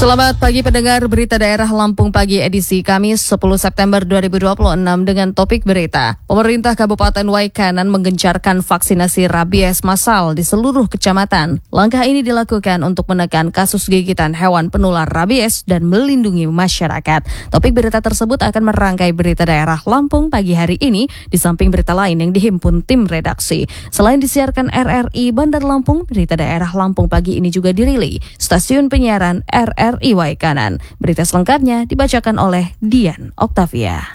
Selamat pagi pendengar berita daerah Lampung Pagi edisi Kamis 10 September 2026 dengan topik berita. Pemerintah Kabupaten Waikanan menggencarkan vaksinasi rabies massal di seluruh kecamatan. Langkah ini dilakukan untuk menekan kasus gigitan hewan penular rabies dan melindungi masyarakat. Topik berita tersebut akan merangkai berita daerah Lampung pagi hari ini di samping berita lain yang dihimpun tim redaksi. Selain disiarkan RRI Bandar Lampung, berita daerah Lampung pagi ini juga dirilis stasiun penyiaran RRI Waikanan. Berita selengkapnya dibacakan oleh Dian Oktavia.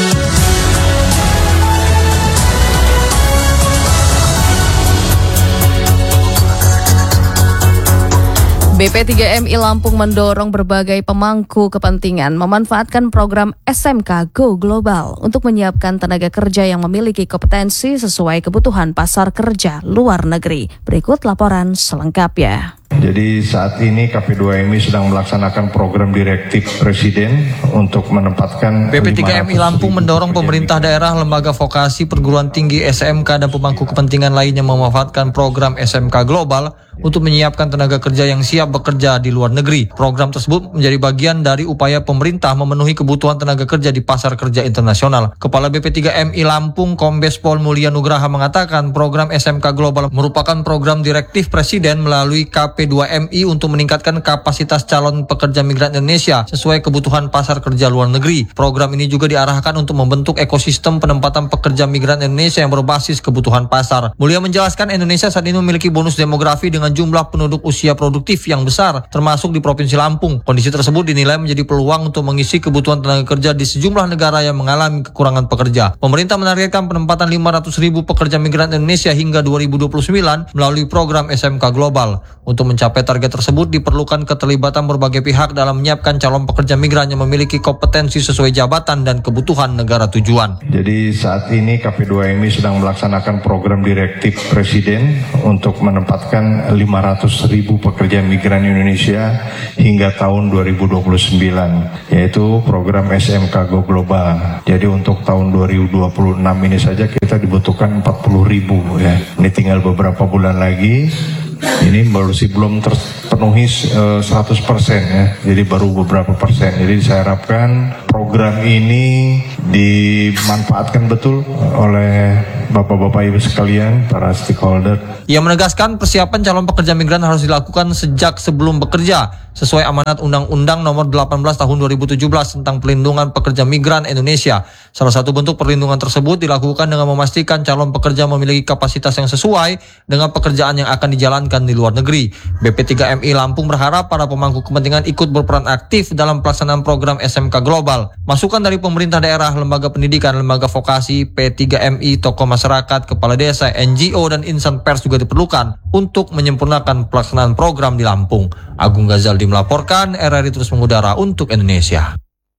BP3MI Lampung mendorong berbagai pemangku kepentingan memanfaatkan program SMK Go Global untuk menyiapkan tenaga kerja yang memiliki kompetensi sesuai kebutuhan pasar kerja luar negeri. Berikut laporan selengkapnya. Jadi saat ini KP2MI sedang melaksanakan program direktif Presiden untuk menempatkan BP3MI Lampung mendorong pemerintah daerah, lembaga vokasi, perguruan tinggi, SMK, dan pemangku kepentingan lainnya memanfaatkan program SMK Global untuk menyiapkan tenaga kerja yang siap bekerja di luar negeri. Program tersebut menjadi bagian dari upaya pemerintah memenuhi kebutuhan tenaga kerja di pasar kerja internasional. Kepala BP3MI Lampung, Kombes Pol Mulia Nugraha mengatakan program SMK Global merupakan program direktif Presiden melalui KP2MI untuk meningkatkan kapasitas calon pekerja migran Indonesia sesuai kebutuhan pasar kerja luar negeri. Program ini juga diarahkan untuk membentuk ekosistem penempatan pekerja migran Indonesia yang berbasis kebutuhan pasar. Mulia menjelaskan Indonesia saat ini memiliki bonus demografi dengan jumlah penduduk usia produktif yang besar, termasuk di Provinsi Lampung. Kondisi tersebut dinilai menjadi peluang untuk mengisi kebutuhan tenaga kerja di sejumlah negara yang mengalami kekurangan pekerja. Pemerintah menargetkan penempatan 500.000 pekerja migran Indonesia hingga 2029 melalui program SMK Global. Untuk mencapai target tersebut diperlukan keterlibatan berbagai pihak dalam menyiapkan calon pekerja migran yang memiliki kompetensi sesuai jabatan dan kebutuhan negara tujuan. Jadi saat ini KP2MI sedang melaksanakan program direktif Presiden untuk menempatkan 500.000 pekerja migran Indonesia hingga tahun 2029, yaitu program SMK Go Global. Jadi untuk tahun 2026 ini saja kita dibutuhkan 40.000 ya. Ini tinggal beberapa bulan lagi. Ini belum terpenuhi 100% ya, jadi baru beberapa persen. Jadi saya harapkan program ini dimanfaatkan betul oleh Bapak-Bapak Ibu sekalian, para stakeholder. Ia menegaskan persiapan calon pekerja migran harus dilakukan sejak sebelum bekerja, sesuai amanat Undang-Undang Nomor 18 Tahun 2017 tentang Perlindungan Pekerja Migran Indonesia. Salah satu bentuk perlindungan tersebut dilakukan dengan memastikan calon pekerja memiliki kapasitas yang sesuai dengan pekerjaan yang akan dijalankan di luar negeri. BP3MI Lampung berharap para pemangku kepentingan ikut berperan aktif dalam pelaksanaan program SMK Global. Masukan dari pemerintah daerah, lembaga pendidikan, lembaga vokasi, P3MI, tokoh masyarakat, kepala desa, NGO, dan insan pers juga diperlukan untuk menyempurnakan pelaksanaan program di Lampung. Agung Ghazaldi melaporkan, RRI terus mengudara untuk Indonesia.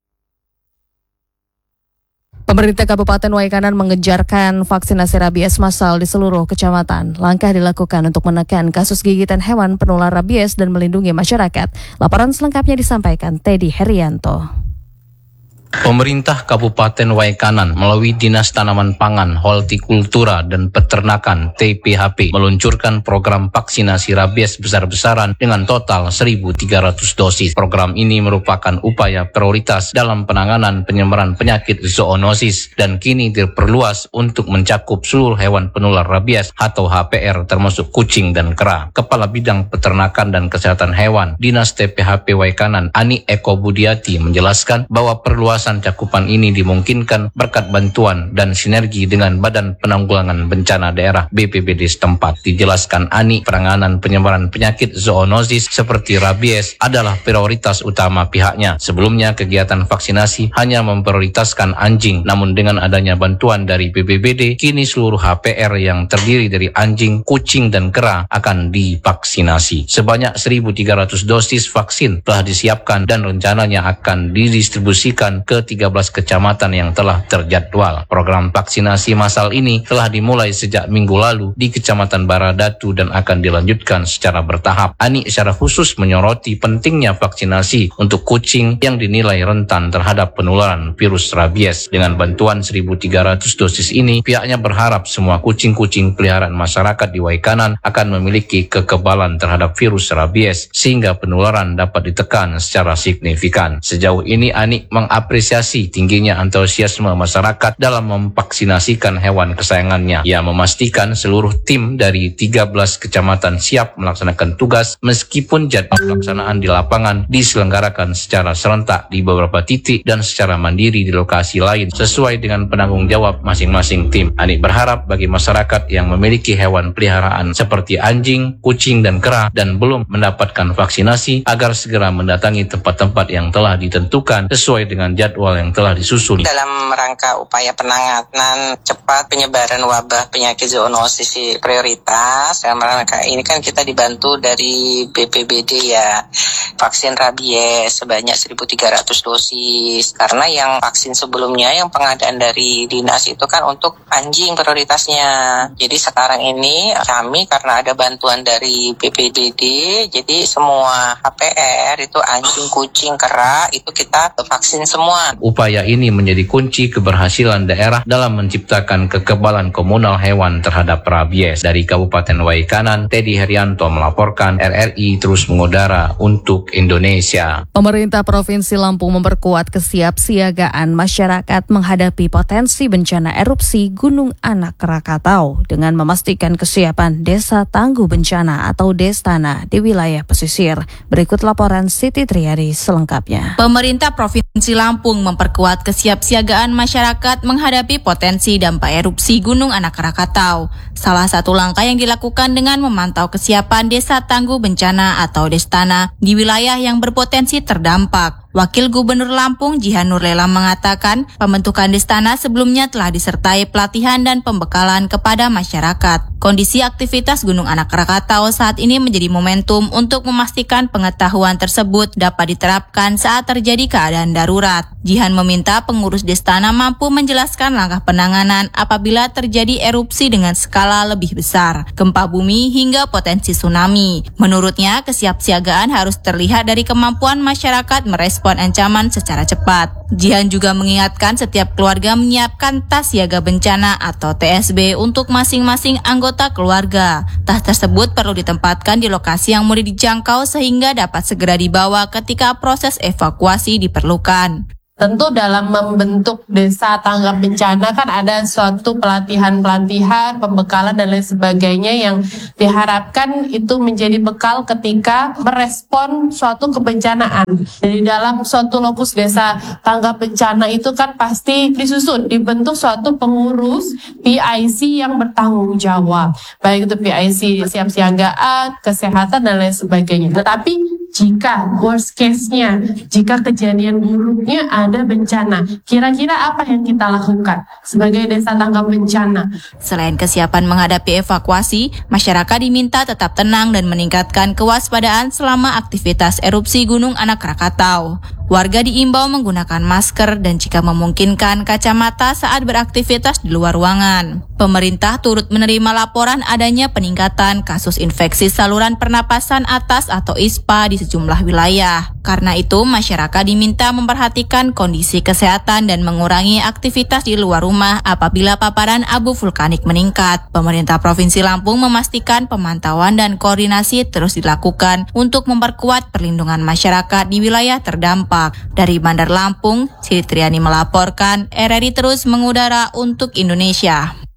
Pemerintah Kabupaten Waikanan mengejarkan vaksinasi rabies massal di seluruh kecamatan. Langkah dilakukan untuk menekan kasus gigitan hewan penular rabies dan melindungi masyarakat. Laporan selengkapnya disampaikan Teddy Herianto. Pemerintah Kabupaten Waikanan melalui Dinas Tanaman Pangan, Hortikultura, dan Peternakan TPHP meluncurkan program vaksinasi rabies besar-besaran dengan total 1.300 dosis. Program ini merupakan upaya prioritas dalam penanganan penyebaran penyakit zoonosis dan kini diperluas untuk mencakup seluruh hewan penular rabies atau HPR termasuk kucing dan kera. Kepala Bidang Peternakan dan Kesehatan Hewan Dinas TPHP Waikanan, Ani Eko Budiati, menjelaskan bahwa perluasan cakupan ini dimungkinkan berkat bantuan dan sinergi dengan Badan Penanggulangan Bencana Daerah BPBD setempat. Dijelaskan Ani, penanganan penyebaran penyakit zoonosis seperti rabies adalah prioritas utama pihaknya. Sebelumnya kegiatan vaksinasi hanya memprioritaskan anjing, namun dengan adanya bantuan dari BPBD, kini seluruh HPR yang terdiri dari anjing, kucing, dan kera akan divaksinasi. Sebanyak 1.300 dosis vaksin telah disiapkan dan rencananya akan didistribusikan ke 13 kecamatan yang telah terjadwal. Program vaksinasi massal ini telah dimulai sejak minggu lalu di Kecamatan Baradatu dan akan dilanjutkan secara bertahap. Ani secara khusus menyoroti pentingnya vaksinasi untuk kucing yang dinilai rentan terhadap penularan virus rabies. Dengan bantuan 1.300 dosis ini, pihaknya berharap semua kucing-kucing peliharaan masyarakat di Waikanan akan memiliki kekebalan terhadap virus rabies sehingga penularan dapat ditekan secara signifikan. Sejauh ini Ani mengapresiasi tingginya antusiasme masyarakat dalam memvaksinasikan hewan kesayangannya. Ia memastikan seluruh tim dari 13 kecamatan siap melaksanakan tugas meskipun jadwal pelaksanaan di lapangan diselenggarakan secara serentak di beberapa titik dan secara mandiri di lokasi lain sesuai dengan penanggung jawab masing-masing tim. Ani berharap bagi masyarakat yang memiliki hewan peliharaan seperti anjing, kucing, dan kera dan belum mendapatkan vaksinasi agar segera mendatangi tempat-tempat yang telah ditentukan sesuai dengan jadwal yang telah disusun. Dalam rangka upaya penanganan cepat penyebaran wabah penyakit zoonosis prioritas, dalam rangka ini kan kita dibantu dari BPBD ya, vaksin rabies sebanyak 1.300 dosis. Karena yang vaksin sebelumnya yang pengadaan dari dinas itu kan untuk anjing prioritasnya. Jadi sekarang ini kami karena ada bantuan dari BPBD, jadi semua HPR itu anjing, kucing, kera itu kita vaksin semua. Upaya ini menjadi kunci keberhasilan daerah dalam menciptakan kekebalan komunal hewan terhadap rabies. Dari Kabupaten Waikanan, Teddy Herianto melaporkan, RRI terus mengudara untuk Indonesia. Pemerintah Provinsi Lampung memperkuat kesiapsiagaan masyarakat menghadapi potensi bencana erupsi Gunung Anak Rakatau dengan memastikan kesiapan Desa Tangguh Bencana atau Destana di wilayah pesisir. Berikut laporan Siti Triadi selengkapnya. Pemerintah Provinsi Lampung memperkuat kesiapsiagaan masyarakat menghadapi potensi dampak erupsi Gunung Anak Rakatau. Salah satu langkah yang dilakukan dengan memantau kesiapan Desa Tangguh Bencana atau Destana di wilayah yang berpotensi terdampak. Wakil Gubernur Lampung Jihan Nurlela mengatakan pembentukan Destana sebelumnya telah disertai pelatihan dan pembekalan kepada masyarakat. Kondisi aktivitas Gunung Anak Rakatau saat ini menjadi momentum untuk memastikan pengetahuan tersebut dapat diterapkan saat terjadi keadaan darurat. Jihan meminta pengurus Destana mampu menjelaskan langkah penanganan apabila terjadi erupsi dengan skala lebih besar, gempa bumi hingga potensi tsunami. Menurutnya, kesiapsiagaan harus terlihat dari kemampuan masyarakat merespon ancaman secara cepat. Jihan juga mengingatkan setiap keluarga menyiapkan tas siaga bencana atau TSB untuk masing-masing anggota keluarga. Tas tersebut perlu ditempatkan di lokasi yang mudah dijangkau sehingga dapat segera dibawa ketika proses evakuasi diperlukan. Tentu dalam membentuk desa tanggap bencana kan ada suatu pelatihan-pelatihan, pembekalan dan lain sebagainya yang diharapkan itu menjadi bekal ketika merespon suatu kebencanaan. Jadi dalam suatu lokus desa tanggap bencana itu kan pasti disusun, dibentuk suatu pengurus PIC yang bertanggung jawab. Baik itu PIC siapsiagaan, kesehatan dan lain sebagainya. Tetapi jika worst case-nya, jika kejadian buruknya ada bencana, kira-kira apa yang kita lakukan sebagai desa tanggap bencana? Selain kesiapan menghadapi evakuasi, masyarakat diminta tetap tenang dan meningkatkan kewaspadaan selama aktivitas erupsi Gunung Anak Rakatau. Warga diimbau menggunakan masker dan jika memungkinkan kacamata saat beraktivitas di luar ruangan. Pemerintah turut menerima laporan adanya peningkatan kasus infeksi saluran pernapasan atas atau ISPA di sejumlah wilayah. Karena itu, masyarakat diminta memperhatikan kondisi kesehatan dan mengurangi aktivitas di luar rumah apabila paparan abu vulkanik meningkat. Pemerintah Provinsi Lampung memastikan pemantauan dan koordinasi terus dilakukan untuk memperkuat perlindungan masyarakat di wilayah terdampak. Dari Bandar Lampung, Siti Triani melaporkan, RRI terus mengudara untuk Indonesia.